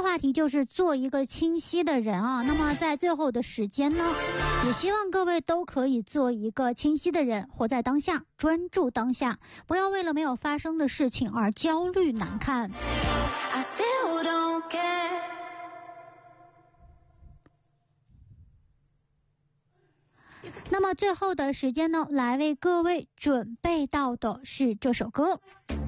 话题就是做一个清晰的人啊。那么在最后的时间呢，也希望各位都可以做一个清晰的人，活在当下，专注当下，不要为了没有发生的事情而焦虑难看。 I still don't care. 那么最后的时间呢，来为各位准备到的是这首歌。